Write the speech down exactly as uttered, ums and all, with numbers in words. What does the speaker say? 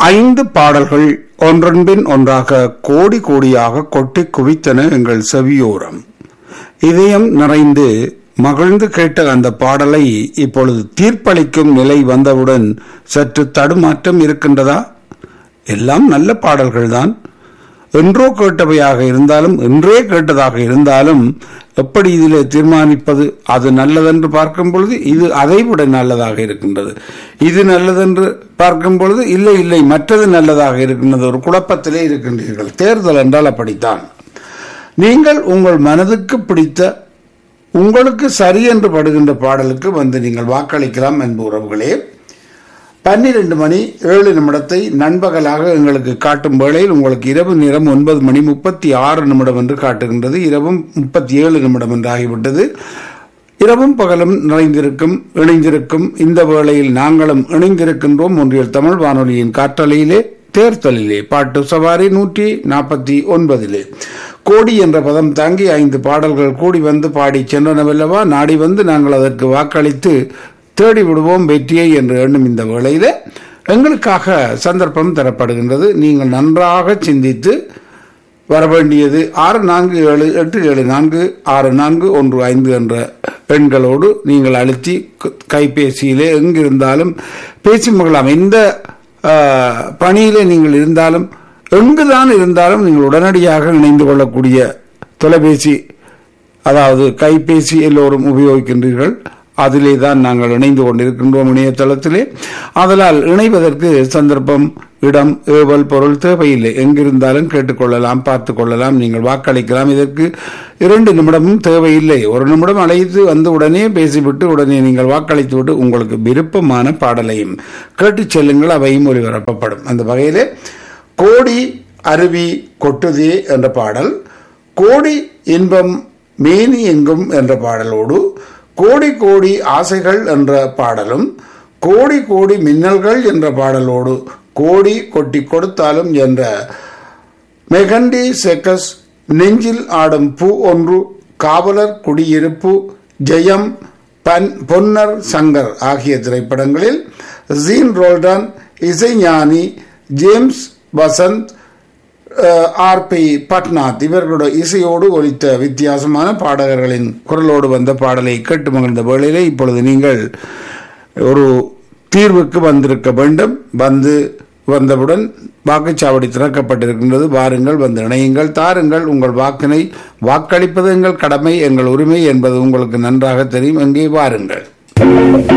ஐந்து பாடல்கள் ஒன்றன்பின் ஒன்றாக கோடி கோடியாக கொட்டி குவித்தன எங்கள் செவியோரம். இதயம் நிறைந்து மகிழ்ந்து கேட்ட அந்த பாடலை இப்பொழுது தீர்ப்பளிக்கும் நிலை வந்தவுடன் சற்று தடுமாற்றம் இருக்கின்றதா? எல்லாம் நல்ல பாடல்கள்தான். என்றோ கேட்டவையாக இருந்தாலும் என்றே கேட்டதாக இருந்தாலும் எப்படி இதிலே தீர்மானிப்பது? அது நல்லதென்று பார்க்கும் பொழுது இது அதைவிட நல்லதாக இருக்கின்றது, இது நல்லதென்று பார்க்கும் பொழுது இல்லை இல்லை மற்றது நல்லதாக இருக்கின்றது. ஒரு குழப்பத்திலே இருக்கின்றீர்கள். தேர்தல் என்றால் அப்படித்தான். நீங்கள் உங்கள் மனதுக்கு பிடித்த உங்களுக்கு சரி என்று படுகின்ற பாடலுக்கு வந்து நீங்கள் வாக்களிக்கலாம் என்பு உறவுகளே. பன்னிரண்டு மணி ஏழு நிமிடத்தை நண்பகலாக எங்களுக்கு காட்டும் வேளையில் உங்களுக்கு இரவு நேரம் ஒன்பது மணி முப்பத்தி ஆறு நிமிடம் என்று காட்டுகின்றது. இரவும் முப்பத்தி ஏழு நிமிடம் என்று ஆகிவிட்டது. இரவும் பகலும் நிறைந்திருக்கும் இணைந்திருக்கும் இந்த வேளையில் நாங்களும் இணைந்திருக்கின்றோம் ஒன்றியல் தமிழ் வானொலியின் காற்றலையிலே தேர்தலிலே பாட்டு சவாரி நூற்றி நாற்பத்தி ஒன்பதிலே கோடி என்ற பதம் தாங்கி ஐந்து பாடல்கள் கூடி வந்து பாடி சென்றனவல்லவா. நாடி வந்து நாங்கள் அதற்கு வாக்களித்து தேடி விடுவோம் வெற்றியை என்று எண்ணும் இந்த வேளையில எங்களுக்காக சந்தர்ப்பம் தரப்படுகின்றது. நீங்கள் நன்றாக சிந்தித்து வர வேண்டியது ஆறு நான்கு ஏழு எட்டு ஏழு நான்கு ஆறு நான்கு ஒன்று ஐந்து என்ற எண்களோடு நீங்கள் அழுத்தி கைபேசியிலே எங்கிருந்தாலும் பேசி மகிழலாம். எந்த பணியிலே நீங்கள் இருந்தாலும் எங்குதான் இருந்தாலும் நீங்கள் உடனடியாக இணைந்து கொள்ளக்கூடிய தொலைபேசி, அதாவது கைபேசி எல்லோரும் உபயோகிக்கின்றீர்கள். அதிலே தான் நாங்கள் இணைந்து கொண்டிருக்கின்றோம் இணையதளத்திலே. அதனால் இணைவதற்கு சந்தர்ப்பம், இடம், ஏவல், பொருள் தேவையில்லை. எங்கிருந்தாலும் கேட்டுக்கொள்ளலாம், பார்த்து கொள்ளலாம், நீங்கள் வாக்களிக்கலாம். இதற்கு இரண்டு நிமிடமும் தேவையில்லை. ஒரு நிமிடம் அழைத்து வந்து உடனே பேசிவிட்டு உடனே நீங்கள் வாக்களித்து விட்டு உங்களுக்கு விருப்பமான பாடலையும் கேட்டு செல்லுங்கள், அவையும் ஒளிபரப்பப்படும். அந்த வகையிலே கோடி அருவி கொட்டுதே என்ற பாடல், கோடி இன்பம் மேனி எங்கும் என்ற பாடலோடு கோடி கோடி ஆசைகள் என்ற பாடலும், கோடி கோடி மின்னல்கள் என்ற பாடலோடு கோடி கொட்டி கொடுத்தாலும் என்ற மெகண்டி செக்கஸ், நெஞ்சில் ஆடும் பூ ஒன்று, காவலர் குடியிருப்பு, ஜெயம், பன் பொன்னர் சங்கர் ஆகிய திரைப்படங்களில் ஜீன் ரோல்டன், இசைஞானி ஜேம்ஸ் வசந்த், ஆர் பி பட்நாத் இவர்களுடைய இசையோடு ஒலித்த வித்தியாசமான பாடகர்களின் குரலோடு வந்த பாடலை கேட்டு மகிழ்ந்த வேளையிலே இப்பொழுது நீங்கள் ஒரு தீர்வுக்கு வந்திருக்க வேண்டும். வந்து வந்தவுடன் வாக்குச்சாவடி திறக்கப்பட்டிருக்கின்றது. வாருங்கள், வந்து இணையுங்கள், தாருங்கள் உங்கள் வாக்கினை. வாக்களிப்பது எங்கள் கடமை, எங்கள் உரிமை என்பது உங்களுக்கு நன்றாக தெரியும். எங்கே வாருங்கள்.